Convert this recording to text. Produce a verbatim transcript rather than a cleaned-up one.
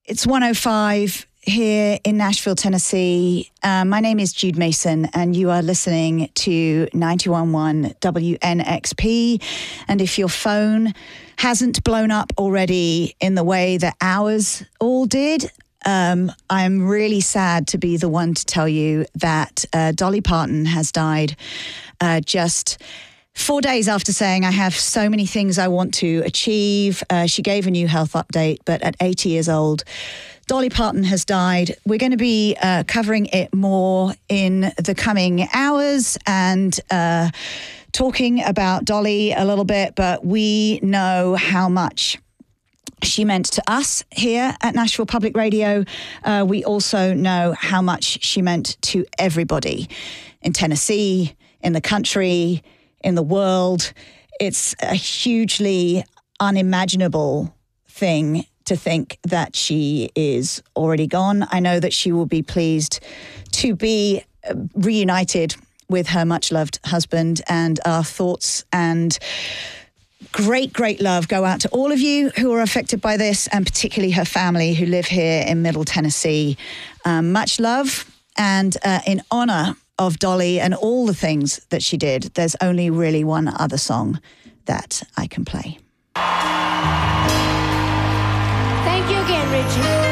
It's one oh five here in Nashville, Tennessee. Uh, my name is Jude Mason, and you are listening to ninety-one point one W N X P. And if your phone hasn't blown up already in the way that ours all did, um, I'm really sad to be the one to tell you that uh, Dolly Parton has died uh, just four days after saying, I have so many things I want to achieve. Uh, she gave a new health update, but at eighty years old, Dolly Parton has died. We're going to be uh, covering it more in the coming hours and uh, talking about Dolly a little bit, but we know how much she meant to us here at Nashville Public Radio. Uh, we also know how much she meant to everybody in Tennessee, in the country, in the world. It's a hugely unimaginable thing to think that she is already gone. I know that she will be pleased to be reunited with her much-loved husband, and our thoughts and great, great love go out to all of you who are affected by this, and particularly her family who live here in Middle Tennessee. Um, much love, and uh, in honor of Dolly and all the things that she did, there's only really one other song that I can play. Thank you again, Richie.